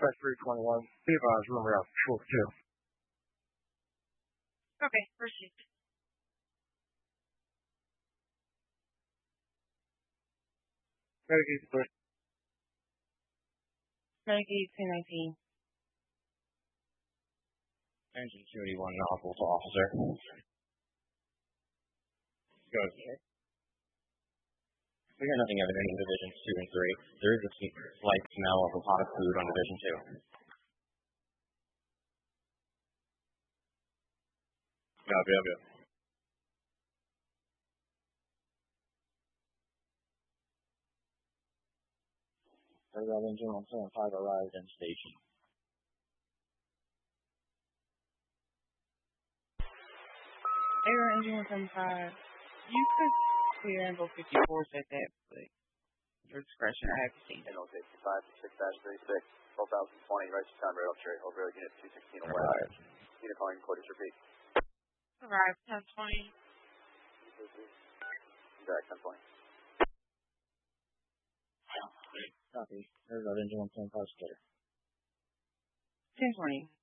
expect 321. Be advised, room route 42. Okay, received. Medicaid push. Medicaid 219. Engine 281, novel to officer. Go ahead. We got nothing evident in Divisions 2 and 3. There is a slight smell of robotic food on Division 2. Copy. Air Engine 175 arrived in station. Air Engine 175. You could clear and go 54 at that, but your discretion, I have to see. NO 55-6-36, 12,020, right time rail train, over unit 216 away. Unit calling quarters repeat. Arrive 1020. Back 1020. Copy. Air Engine 175 splitter. 1020.